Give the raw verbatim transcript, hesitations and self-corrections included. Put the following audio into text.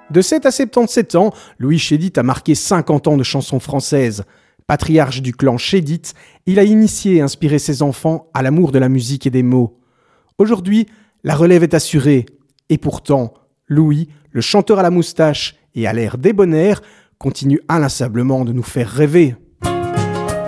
De sept à soixante-dix-sept ans, Louis Chédid a marqué cinquante ans de chansons françaises. Patriarche du clan Chédid, il a initié et inspiré ses enfants à l'amour de la musique et des mots. Aujourd'hui, la relève est assurée. Et pourtant, Louis, le chanteur à la moustache et à l'air débonnaire, continue inlassablement de nous faire rêver.